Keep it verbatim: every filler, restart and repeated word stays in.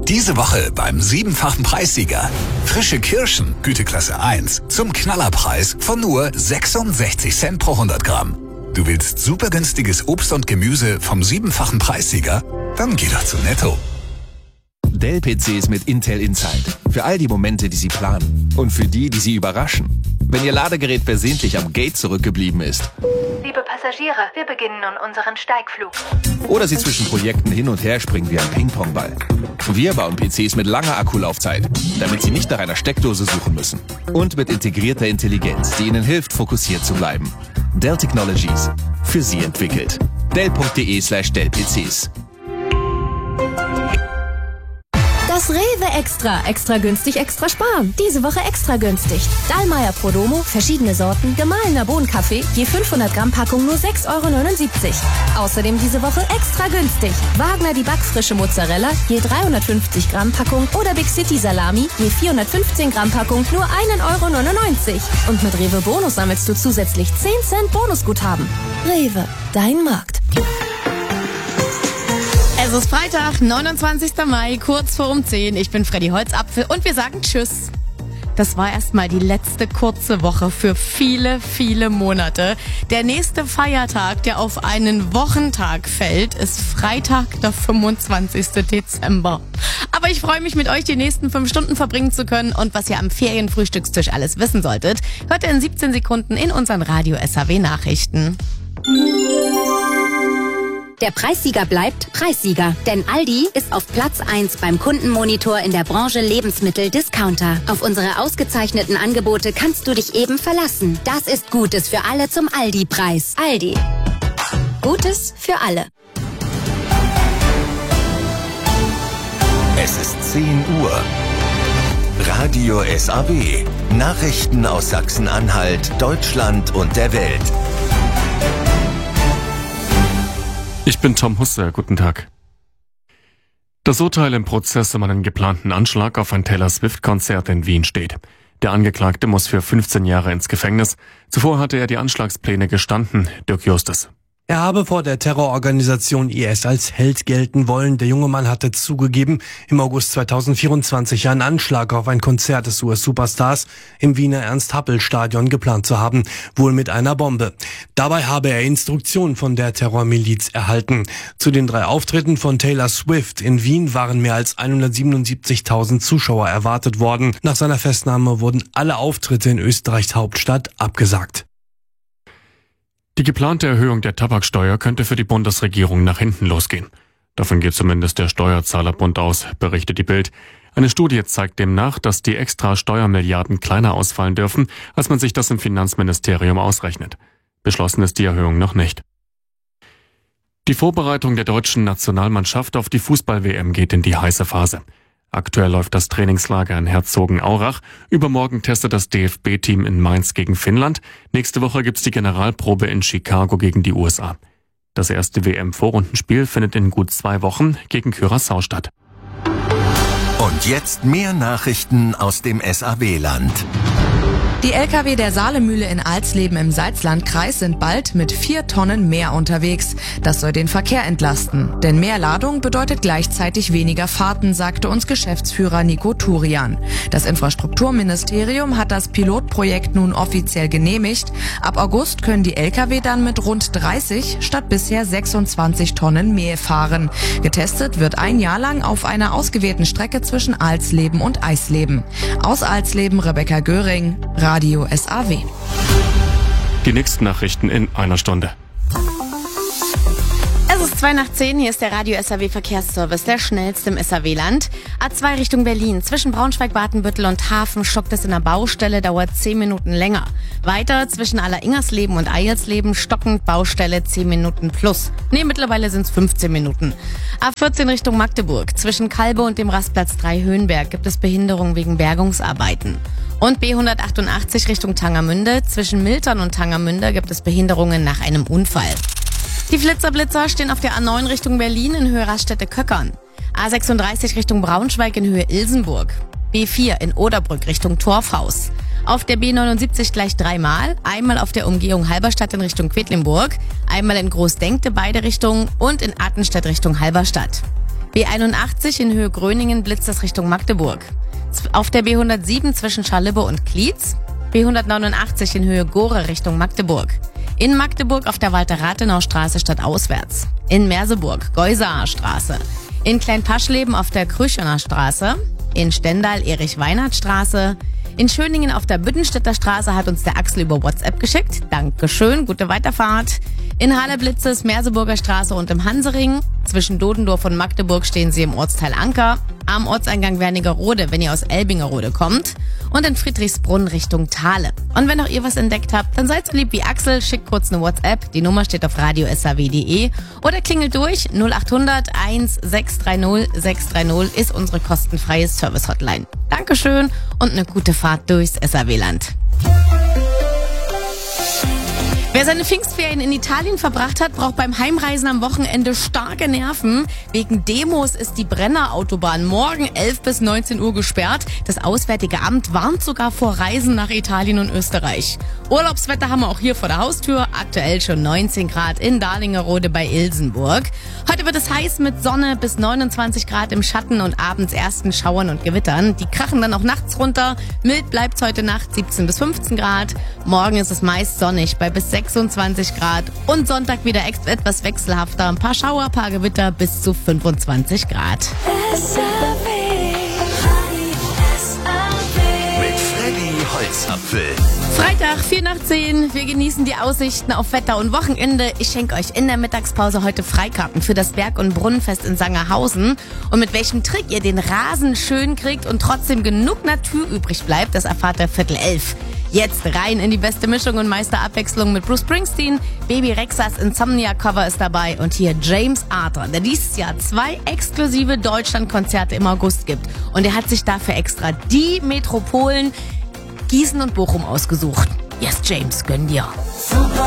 Diese Woche beim siebenfachen Preissieger. Frische Kirschen, Güteklasse eins, zum Knallerpreis von nur sechsundsechzig Cent pro hundert Gramm. Du willst super günstiges Obst und Gemüse vom siebenfachen Preissieger? Dann geh doch zu Netto. Dell-P Cs mit Intel Inside. Für all die Momente, die Sie planen. Und für die, die Sie überraschen. Wenn Ihr Ladegerät versehentlich am Gate zurückgeblieben ist. Liebe Passagiere, wir beginnen nun unseren Steigflug. Oder Sie zwischen Projekten hin und her springen wie ein Ping-Pong-Ball. Wir bauen P Cs mit langer Akkulaufzeit, damit Sie nicht nach einer Steckdose suchen müssen. Und mit integrierter Intelligenz, die Ihnen hilft, fokussiert zu bleiben. Dell Technologies. Für Sie entwickelt. Dell.de slash Dell-PCs. Das Rewe Extra. Extra günstig, extra sparen. Diese Woche extra günstig. Dallmayr Prodomo, verschiedene Sorten, gemahlener Bohnenkaffee, je fünfhundert Gramm Packung nur sechs Euro neunundsiebzig. Außerdem diese Woche extra günstig. Wagner die backfrische Mozzarella, je dreihundertfünfzig Gramm Packung oder Big City Salami, je vierhundertfünfzehn Gramm Packung nur ein Euro neunundneunzig. Und mit Rewe Bonus sammelst du zusätzlich zehn Cent Bonusguthaben. Rewe, dein Markt. Es ist Freitag, neunundzwanzigster Mai, kurz vor um zehn. Ich bin Freddy Holzapfel und wir sagen Tschüss. Das war erstmal die letzte kurze Woche für viele, viele Monate. Der nächste Feiertag, der auf einen Wochentag fällt, ist Freitag, der fünfundzwanzigster Dezember. Aber ich freue mich, mit euch die nächsten fünf Stunden verbringen zu können. Und was ihr am Ferienfrühstückstisch alles wissen solltet, hört ihr in siebzehn Sekunden in unseren Radio S H W Nachrichten. Der Preissieger bleibt Preissieger, denn Aldi ist auf Platz eins beim Kundenmonitor in der Branche Lebensmittel-Discounter. Auf unsere ausgezeichneten Angebote kannst du dich eben verlassen. Das ist Gutes für alle zum Aldi-Preis. Aldi. Gutes für alle. Es ist zehn Uhr. Radio S A W. Nachrichten aus Sachsen-Anhalt, Deutschland und der Welt. Ich bin Tom Husse, guten Tag. Das Urteil im Prozess um einen geplanten Anschlag auf ein Taylor Swift-Konzert in Wien steht. Der Angeklagte muss für fünfzehn Jahre ins Gefängnis. Zuvor hatte er die Anschlagspläne gestanden. Dirk Justus. Er habe vor der Terrororganisation I S als Held gelten wollen. Der junge Mann hatte zugegeben, im August zweitausendvierundzwanzig einen Anschlag auf ein Konzert des U S-Superstars im Wiener Ernst-Happel-Stadion geplant zu haben, wohl mit einer Bombe. Dabei habe er Instruktionen von der Terrormiliz erhalten. Zu den drei Auftritten von Taylor Swift in Wien waren mehr als hundertsiebenundsiebzigtausend Zuschauer erwartet worden. Nach seiner Festnahme wurden alle Auftritte in Österreichs Hauptstadt abgesagt. Die geplante Erhöhung der Tabaksteuer könnte für die Bundesregierung nach hinten losgehen. Davon geht zumindest der Steuerzahlerbund aus, berichtet die Bild. Eine Studie zeigt demnach, dass die extra Steuermilliarden kleiner ausfallen dürfen, als man sich das im Finanzministerium ausrechnet. Beschlossen ist die Erhöhung noch nicht. Die Vorbereitung der deutschen Nationalmannschaft auf die Fußball-W M geht in die heiße Phase. Aktuell läuft das Trainingslager in Herzogenaurach. Übermorgen testet das D F B-Team in Mainz gegen Finnland. Nächste Woche gibt's die Generalprobe in Chicago gegen die U S A. Das erste W M-Vorrundenspiel findet in gut zwei Wochen gegen Curaçao statt. Und jetzt mehr Nachrichten aus dem S A W-Land. Die L K W der Saalemühle in Alsleben im Salzlandkreis sind bald mit vier Tonnen mehr unterwegs. Das soll den Verkehr entlasten. Denn mehr Ladung bedeutet gleichzeitig weniger Fahrten, sagte uns Geschäftsführer Nico Turian. Das Infrastrukturministerium hat das Pilotprojekt nun offiziell genehmigt. Ab August können die L K W dann mit rund dreißig statt bisher sechsundzwanzig Tonnen mehr fahren. Getestet wird ein Jahr lang auf einer ausgewählten Strecke zwischen Alsleben und Eisleben. Aus Alsleben Rebecca Göring, Radio S A W. Die nächsten Nachrichten in einer Stunde. Es ist zwei nach zehn, hier ist der Radio S A W Verkehrsservice, der schnellste im S A W-Land. A zwei Richtung Berlin, zwischen Braunschweig, Watenbüttel und Hafen stockt es in der Baustelle, dauert zehn Minuten länger. Weiter zwischen Aller-Ingersleben und Eilsleben stockend Baustelle zehn Minuten plus. Nee, mittlerweile sind es fünfzehn Minuten. A vierzehn Richtung Magdeburg, zwischen Kalbe und dem Rastplatz drei Höhenberg gibt es Behinderung wegen Bergungsarbeiten. Und B hundertachtundachtzig Richtung Tangermünde, zwischen Miltern und Tangermünde gibt es Behinderungen nach einem Unfall. Die Flitzerblitzer stehen auf der A neun Richtung Berlin in Höhe Raststätte-Köckern. A sechsunddreißig Richtung Braunschweig in Höhe Ilsenburg. B vier in Oderbrück Richtung Torfhaus. Auf der B neunundsiebzig gleich dreimal. Einmal auf der Umgehung Halberstadt in Richtung Quedlinburg. Einmal in Großdenkte beide Richtungen und in Attenstedt Richtung Halberstadt. B einundachtzig in Höhe Gröningen blitzt es Richtung Magdeburg. Auf der B hundertsieben zwischen Scharlibbe und Klietz. B hundertneunundachtzig in Höhe Gore Richtung Magdeburg. In Magdeburg auf der Walter-Rathenau-Straße stadtauswärts. In Merseburg Geusaer Straße. In Kleinpaschleben auf der Krüchener Straße. In Stendal Erich-Weinert-Straße. In Schöningen auf der Büttenstädter Straße hat uns der Axel über WhatsApp geschickt. Dankeschön, gute Weiterfahrt. In Halle blitzt es Merseburger Straße und im Hansering. Zwischen Dodendorf und Magdeburg stehen sie im Ortsteil Anker. Am Ortseingang Wernigerode, wenn ihr aus Elbingerode kommt. Und in Friedrichsbrunn Richtung Thale. Und wenn auch ihr was entdeckt habt, dann seid so lieb wie Axel, schickt kurz eine WhatsApp. Die Nummer steht auf radio s a w punkt d e. Oder klingelt durch. null achthundert eins sechs drei null sechs drei null ist unsere kostenfreie Service-Hotline. Dankeschön und eine gute Fahrt durchs S A W-Land. Wer seine Pfingstferien in Italien verbracht hat, braucht beim Heimreisen am Wochenende starke Nerven. Wegen Demos ist die Brennerautobahn morgen elf bis neunzehn Uhr gesperrt. Das Auswärtige Amt warnt sogar vor Reisen nach Italien und Österreich. Urlaubswetter haben wir auch hier vor der Haustür. Aktuell schon neunzehn Grad in Dahlingerode bei Ilsenburg. Heute wird es heiß mit Sonne bis neunundzwanzig Grad im Schatten und abends ersten Schauern und Gewittern. Die krachen dann auch nachts runter. Mild bleibt's heute Nacht siebzehn bis fünfzehn Grad. Morgen ist es meist sonnig bei bis sechsundzwanzig Grad und Sonntag wieder etwas wechselhafter. Ein paar Schauer, paar Gewitter bis zu fünfundzwanzig Grad. Mit Freddy Holzapfel. Freitag, vier nach zehn. Wir genießen die Aussichten auf Wetter und Wochenende. Ich schenke euch in der Mittagspause heute Freikarten für das Berg- und Brunnenfest in Sangerhausen. Und mit welchem Trick ihr den Rasen schön kriegt und trotzdem genug Natur übrig bleibt, das erfahrt ihr Viertel elf. Jetzt rein in die beste Mischung und Meisterabwechslung mit Bruce Springsteen. Baby Rexas Insomnia-Cover ist dabei und hier James Arthur, der dieses Jahr zwei exklusive Deutschlandkonzerte im August gibt. Und er hat sich dafür extra die Metropolen Gießen und Bochum ausgesucht. Yes, James, gönn dir.